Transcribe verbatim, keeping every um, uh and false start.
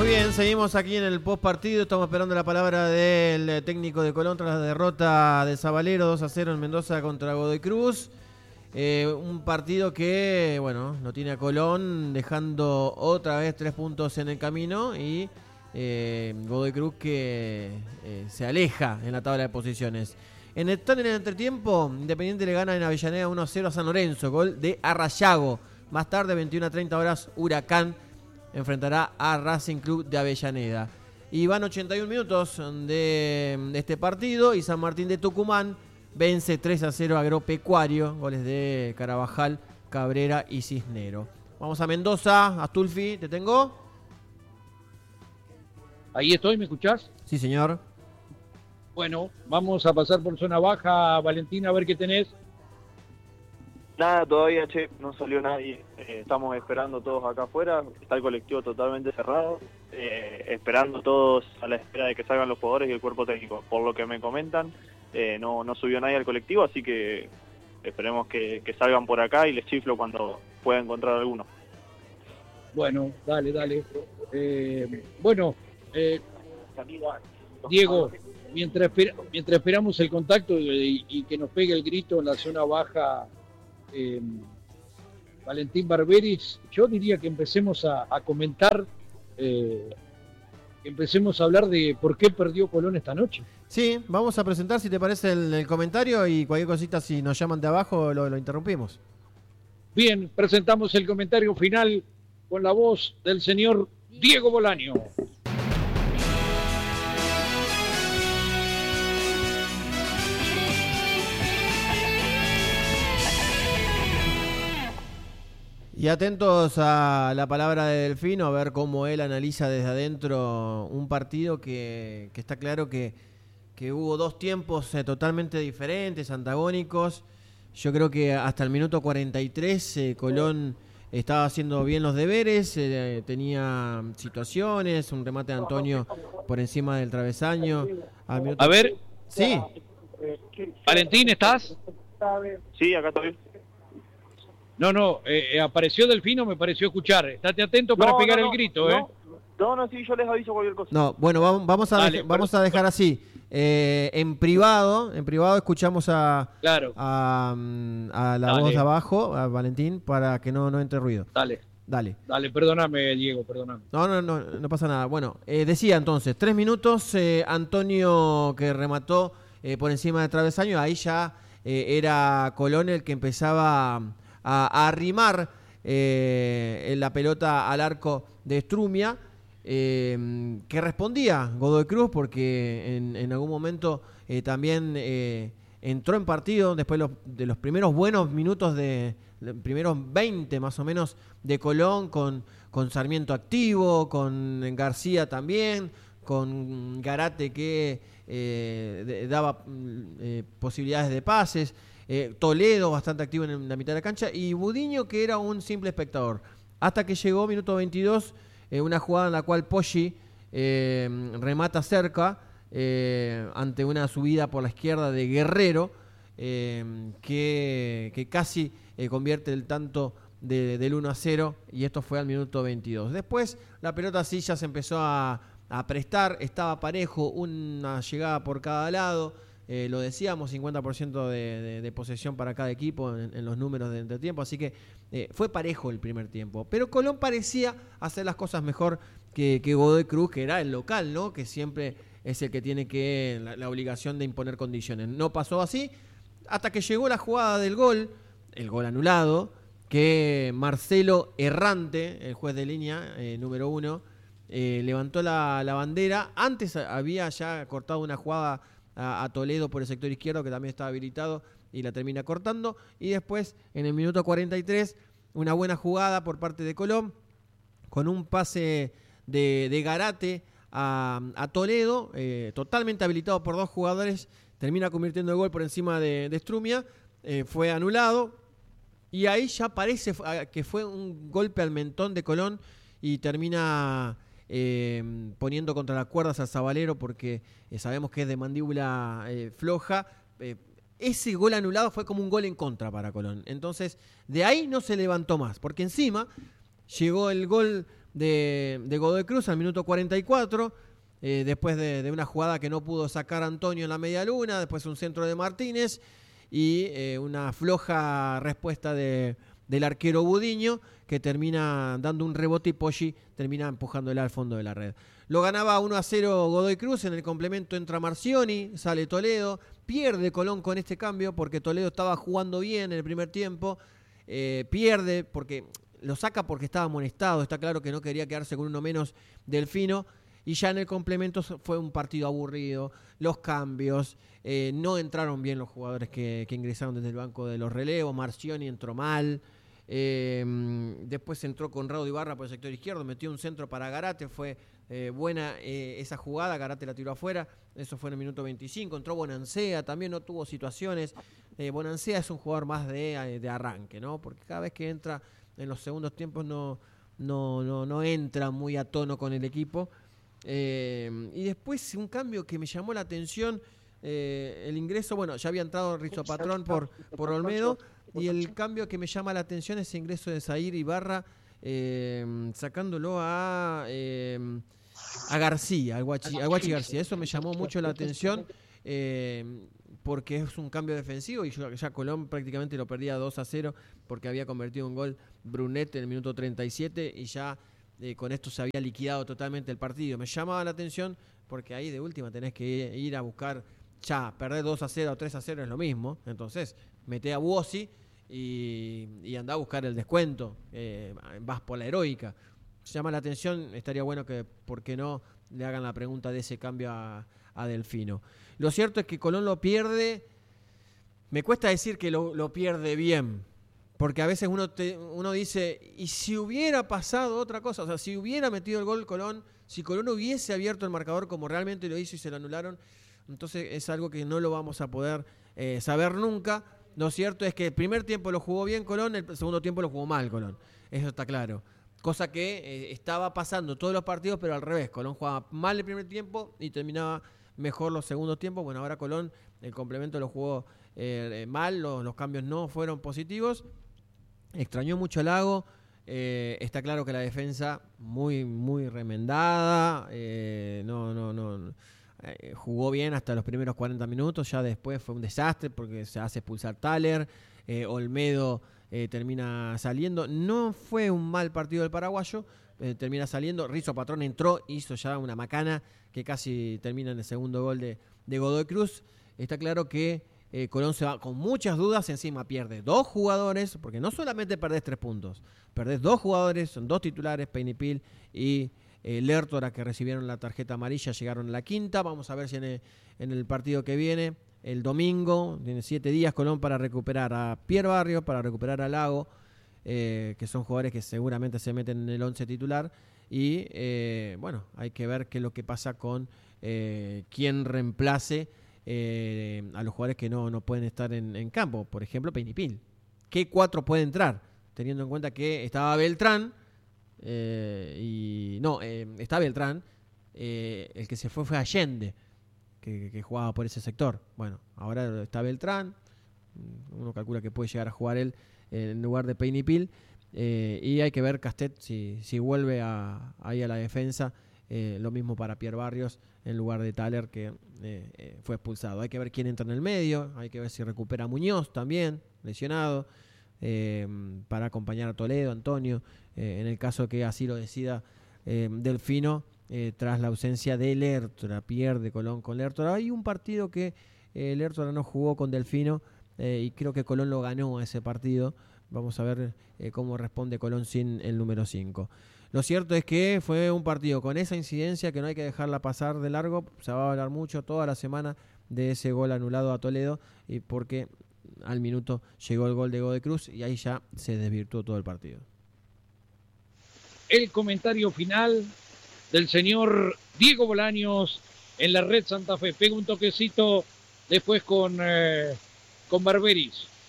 Muy bien, seguimos aquí en el post partido. Estamos esperando la palabra del técnico de Colón tras la derrota de Sabalero dos a cero en Mendoza contra Godoy Cruz. Eh, un partido que, bueno, no tiene a Colón, dejando otra vez tres puntos en el camino. Y eh, Godoy Cruz que eh, se aleja en la tabla de posiciones. En el, en el entretiempo, Independiente le gana en Avellaneda uno a cero a San Lorenzo. Gol de Arrayago. Más tarde, veintiuna a treinta horas, Huracán enfrentará a Racing Club de Avellaneda. Y van ochenta y uno minutos de, de este partido y San Martín de Tucumán vence tres a cero a Agropecuario. Goles de Carabajal, Cabrera y Cisnero. Vamos a Mendoza. Astulfi, ¿te tengo? Ahí estoy, ¿me escuchás? Sí, señor. Bueno, vamos a pasar por zona baja, Valentín, a ver qué tenés. Nada, todavía, che, no salió nadie. Eh, estamos esperando todos acá afuera. Está el colectivo totalmente cerrado. Eh, esperando todos a la espera de que salgan los jugadores y el cuerpo técnico. Por lo que me comentan, eh, no, no subió nadie al colectivo, así que esperemos que, que salgan por acá y les chiflo cuando pueda encontrar alguno. Bueno, dale, dale. Eh, bueno, eh, Diego, mientras, espera, mientras esperamos el contacto y, y que nos pegue el grito en la zona baja, Eh, Valentín Barberis, yo diría que empecemos a, a comentar, eh, que empecemos a hablar de por qué perdió Colón esta noche. Sí, vamos a presentar, si te parece, el, el comentario y cualquier cosita, si nos llaman de abajo, lo, lo interrumpimos. Bien, presentamos el comentario final con la voz del señor Diego Bolaño. Y atentos a la palabra de Delfino, a ver cómo él analiza desde adentro un partido que, que está claro que, que hubo dos tiempos eh, totalmente diferentes, antagónicos. Yo creo que hasta el minuto cuarenta y tres eh, Colón estaba haciendo bien los deberes, eh, tenía situaciones, un remate de Antonio por encima del travesaño. Al minuto... A ver. Sí. Valentín, ¿estás? Sí, acá estoy. No, no, eh, apareció Delfino, me pareció escuchar. Estate atento para no, pegar no, el no, grito, no, ¿eh? No, no, sí, yo les aviso cualquier cosa. No, bueno, vamos, vamos, a, Dale, dejar, vamos a dejar así. Eh, en privado, en privado escuchamos a, claro. a, a la Dale. voz de abajo, a Valentín, para que no, no entre ruido. Dale. Dale. Dale, perdóname, Diego, perdóname. No, no, no, no pasa nada. Bueno, eh, decía entonces, tres minutos, eh, Antonio que remató eh, por encima del travesaño, ahí ya eh, era Colón el que empezaba a, a arrimar eh, la pelota al arco de Strumia, eh, que respondía Godoy Cruz, porque en, en algún momento eh, también eh, entró en partido después los, de los primeros buenos minutos de los primeros veinte más o menos de Colón, con, con Sarmiento activo, con García también, con Garate que eh, de, daba eh, posibilidades de pases, eh, Toledo bastante activo en la mitad de la cancha y Budiño que era un simple espectador, hasta que llegó minuto veintidós, eh, una jugada en la cual Poggi eh, remata cerca eh, ante una subida por la izquierda de Guerrero, eh, que, que casi eh, convierte el tanto de, del uno a cero, y esto fue al minuto veintidós. Después la pelota sí ya se empezó a, a prestar, estaba parejo, una llegada por cada lado, eh, lo decíamos, cincuenta por ciento de, de, de posesión para cada equipo en, en los números de entretiempo, así que eh, fue parejo el primer tiempo, pero Colón parecía hacer las cosas mejor que, que Godoy Cruz, que era el local, ¿no? Que siempre es el que tiene que la, la obligación de imponer condiciones. No pasó así hasta que llegó la jugada del gol, el gol anulado, que Marcelo Errante, el juez de línea eh, número uno, eh, levantó la, la bandera. Antes había ya cortado una jugada a, a Toledo por el sector izquierdo, que también estaba habilitado, y la termina cortando. Y después, en el minuto cuarenta y tres, una buena jugada por parte de Colón, con un pase de, de Garate a, a Toledo, eh, totalmente habilitado por dos jugadores, termina convirtiendo el gol por encima de, de Strumia, eh, fue anulado. Y ahí ya parece que fue un golpe al mentón de Colón y termina eh, poniendo contra las cuerdas al Sabalero, porque eh, sabemos que es de mandíbula eh, floja. Eh, ese gol anulado fue como un gol en contra para Colón. Entonces, de ahí no se levantó más, porque encima llegó el gol de, de Godoy Cruz al minuto cuarenta y cuatro, eh, después de, de una jugada que no pudo sacar Antonio en la media luna, después un centro de Martínez y eh, una floja respuesta de, del arquero Budiño, que termina dando un rebote y Poggi termina empujándole al fondo de la red. Lo ganaba uno a cero Godoy Cruz, en el complemento entra Marcioni, sale Toledo, pierde Colón con este cambio porque Toledo estaba jugando bien en el primer tiempo, eh, pierde porque lo saca porque estaba amonestado, está claro que no quería quedarse con uno menos Delfino, y ya en el complemento fue un partido aburrido, los cambios, eh, no entraron bien los jugadores que, que ingresaron desde el banco de los relevos, Marcioni entró mal, eh, después entró Conrado Ibarra por el sector izquierdo, metió un centro para Garate, fue eh, buena eh, esa jugada, Garate la tiró afuera, eso fue en el minuto veinticinco, entró Bonancea, también no tuvo situaciones, eh, Bonancea es un jugador más de, de arranque, ¿no? Porque cada vez que entra en los segundos tiempos no, no, no, no entra muy a tono con el equipo. Eh, y después un cambio que me llamó la atención, eh, el ingreso, bueno, ya había entrado Rizzo Patrón por, por Olmedo, y el cambio que me llama la atención es el ingreso de Zaire Ibarra, eh, sacándolo a, eh, a García, al Guachi, al Guachi García. Eso me llamó mucho la atención, eh, porque es un cambio defensivo y ya Colón prácticamente lo perdía dos a cero porque había convertido un gol Brunet en el minuto treinta y siete y ya Eh, con esto se había liquidado totalmente el partido. Me llamaba la atención porque ahí de última tenés que ir a buscar, ya, perder dos a cero o tres a cero es lo mismo, entonces meté a Buosi y, y andá a buscar el descuento, eh, vas por la heroica. Llama la atención, estaría bueno que, ¿por qué no?, le hagan la pregunta de ese cambio a, a Delfino. Lo cierto es que Colón lo pierde, me cuesta decir que lo, lo pierde bien, porque a veces uno te, uno dice, ¿y si hubiera pasado otra cosa? O sea, si hubiera metido el gol Colón, si Colón hubiese abierto el marcador como realmente lo hizo y se lo anularon, entonces es algo que no lo vamos a poder eh, saber nunca. Lo cierto es que el primer tiempo lo jugó bien Colón, el segundo tiempo lo jugó mal Colón. Eso está claro. Cosa que eh, estaba pasando todos los partidos, pero al revés. Colón jugaba mal el primer tiempo y terminaba mejor los segundos tiempos. Bueno, ahora Colón, el complemento lo jugó eh, mal, los, los cambios no fueron positivos. Extrañó mucho a Lago, eh, está claro que la defensa muy muy remendada, eh, no no no eh, jugó bien hasta los primeros cuarenta minutos, ya después fue un desastre porque se hace expulsar Thaler, eh, Olmedo eh, termina saliendo, no fue un mal partido del paraguayo, eh, termina saliendo, Rizzo Patrón entró, hizo ya una macana que casi termina en el segundo gol de, de Godoy Cruz. Está claro que Eh, Colón se va con muchas dudas, encima pierde dos jugadores, porque no solamente perdés tres puntos, perdés dos jugadores, son dos titulares, Peinipil y eh, Lertora, que recibieron la tarjeta amarilla, llegaron a la quinta. Vamos a ver si en el, en el partido que viene, el domingo, tiene siete días Colón para recuperar a Pierre Barrios, para recuperar a Lago, eh, que son jugadores que seguramente se meten en el once titular, y eh, bueno, hay que ver qué es lo que pasa con eh, quién reemplace Eh, a los jugadores que no, no pueden estar en, en campo, por ejemplo Peinipil. ¿Qué cuatro puede entrar? Teniendo en cuenta que estaba Beltrán eh, y no, eh, está Beltrán, eh, el que se fue fue Allende, que, que jugaba por ese sector. Bueno, ahora está Beltrán, uno calcula que puede llegar a jugar él en lugar de Peinipil, eh, y hay que ver Castet si, si vuelve a, ahí a la defensa. Eh, lo mismo para Pierre Barrios en lugar de Thaler, que eh, eh, fue expulsado. Hay que ver quién entra en el medio, hay que ver si recupera a Muñoz también, lesionado, eh, para acompañar a Toledo, Antonio, eh, en el caso que así lo decida eh, Delfino, eh, tras la ausencia de Lertora. Pierde Colón con Lertora. Hay un partido que eh, Lertora no jugó con Delfino eh, y creo que Colón lo ganó ese partido. Vamos a ver eh, cómo responde Colón sin el número cinco. Lo cierto es que fue un partido con esa incidencia que no hay que dejarla pasar de largo. Se va a hablar mucho toda la semana de ese gol anulado a Toledo, y porque al minuto llegó el gol de Godoy Cruz y ahí ya se desvirtuó todo el partido. El comentario final del señor Diego Bolaños en la Red Santa Fe. Pega un toquecito después con, eh, con Barberis.